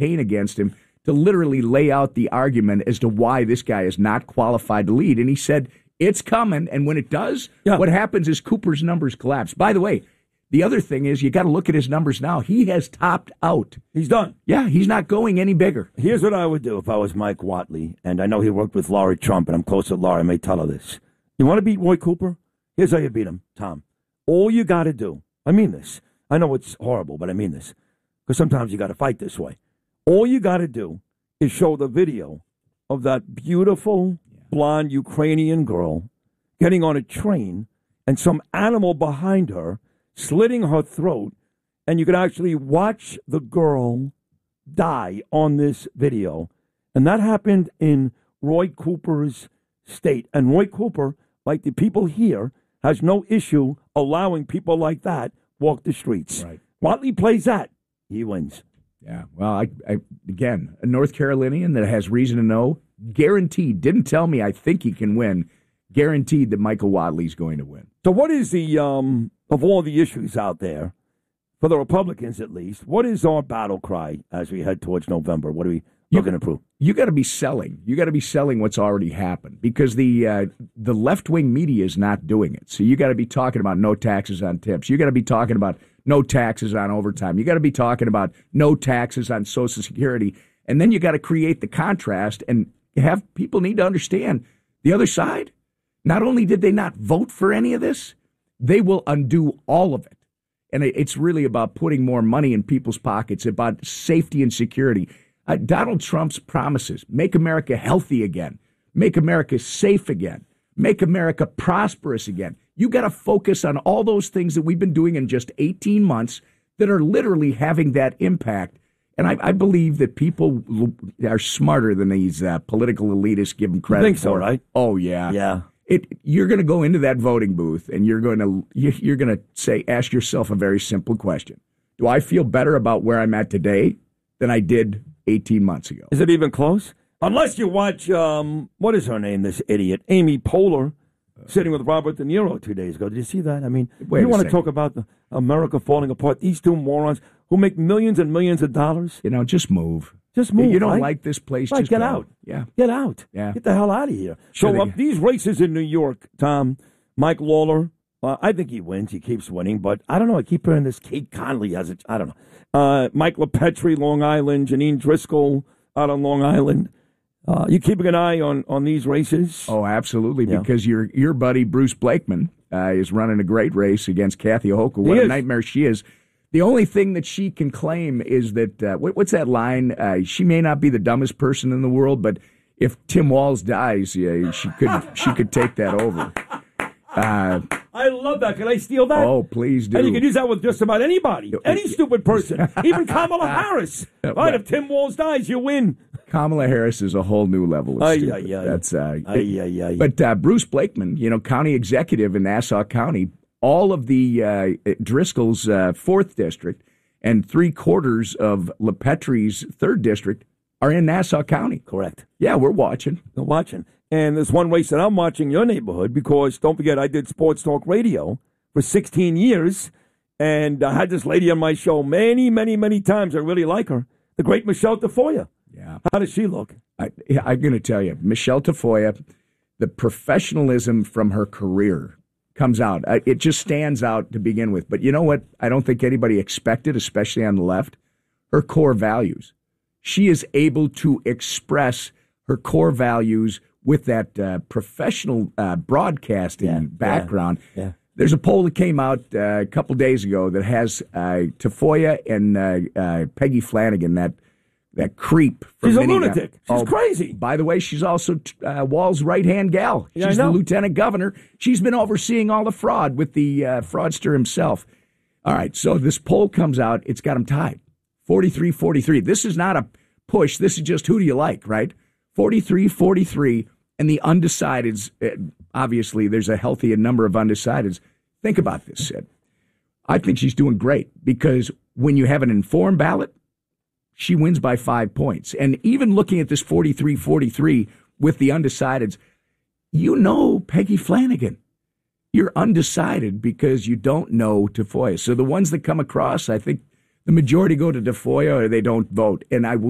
campaign against him to literally lay out the argument as to why this guy is not qualified to lead. And he said, it's coming, and when it does, what happens is Cooper's numbers collapse. By the way, the other thing is you got to look at his numbers now. He has topped out. He's done. Yeah, he's not going any bigger. Here's what I would do if I was Mike Whatley, and I know he worked with Laurie Trump, and I'm close to Laurie. I may tell her this. You want to beat Roy Cooper? Here's how you beat him, Tom. All you got to do, I mean this. I know it's horrible, but I mean this. Because sometimes you got to fight this way. All you got to do is show the video of that beautiful, blonde Ukrainian girl getting on a train and some animal behind her slitting her throat, and you could actually watch the girl die on this video. And that happened in Roy Cooper's state. And Roy Cooper, like the people here, has no issue allowing people like that walk the streets. Right. Whatley plays that. He wins. Yeah. Well, I again, a North Carolinian that has reason to know, guaranteed, didn't tell me I think he can win, guaranteed that Michael Whatley's going to win. So what is the, of all the issues out there, for the Republicans at least, what is our battle cry as we head towards November? What are we looking to prove? You got to be selling. You got to be selling what's already happened because the left-wing media is not doing it. So you got to be talking about no taxes on tips. You got to be talking about no taxes on overtime. You got to be talking about no taxes on Social Security. And then you got to create the contrast and have people need to understand the other side. Not only did they not vote for any of this, they will undo all of it. And it's really about putting more money in people's pockets, about safety and security. Donald Trump's promises, make America healthy again, make America safe again, make America prosperous again. You got to focus on all those things that we've been doing in just 18 months that are literally having that impact. And I believe that people are smarter than these political elitists give them credit for. You think so, for. Right? Oh, yeah. Yeah. You're going to go into that voting booth and you're going to say, ask yourself a very simple question. Do I feel better about where I'm at today than I did 18 months ago? Is it even close? Unless you watch, what is her name, this idiot? Amy Poehler, sitting with Robert De Niro 2 days ago. Did you see that? I mean, you want to talk about America falling apart? These two morons who make millions and millions of dollars. Just move. Just move. You don't like this place, right, just get go. out. Yeah. Get out. Yeah. Get the hell out of here. So these races in New York, Tom, Mike Lawler, I think he wins. He keeps winning. But I don't know. I keep hearing this Kate Conley has it. I don't know. Mike LaPetri, Long Island. Janine Driscoll out on Long Island. You keeping an eye on these races? Oh, absolutely. Yeah. Because your buddy Bruce Blakeman is running a great race against Kathy Hochul. What a nightmare she is. The only thing that she can claim is that, what's that line? She may not be the dumbest person in the world, but if Tim Walz dies, she could take that over. I love that. Can I steal that? Oh, please do. And you can use that with just about anybody. Any stupid person. Even Kamala Harris. Right, if Tim Walz dies, you win. Kamala Harris is a whole new level of stupid. But Bruce Blakeman, county executive in Nassau County, all of the Driscoll's 4th district and 3/4 of LaPetri's 3rd district are in Nassau County. Correct. Yeah, we're watching. We're watching. And there's one race that I'm watching in your neighborhood because, don't forget, I did Sports Talk Radio for 16 years, and I had this lady on my show many, many, many times. I really like her. The great Michelle Tafoya. Yeah. How does she look? I'm going to tell you, Michelle Tafoya, the professionalism from her career comes out. It just stands out to begin with. But you know what? I don't think anybody expected, especially on the left, her core values. She is able to express her core values with that professional broadcasting background. Yeah. There's a poll that came out a couple days ago that has Tafoya and Peggy Flanagan, that creep. She's a lunatic. She's crazy. By the way, she's also Walz's right-hand gal. She's the lieutenant governor. She's been overseeing all the fraud with the fraudster himself. All right, so this poll comes out. It's got them tied. 43-43. This is not a push. This is just who do you like, right? 43-43. And the undecideds, obviously, there's a healthy number of undecideds. Think about this, Sid. I think she's doing great because when you have an informed ballot, she wins by 5 points. And even looking at this 43-43 with the undecideds, Peggy Flanagan. You're undecided because you don't know Tafoya. So the ones that come across, I think the majority go to Tafoya or they don't vote. And I will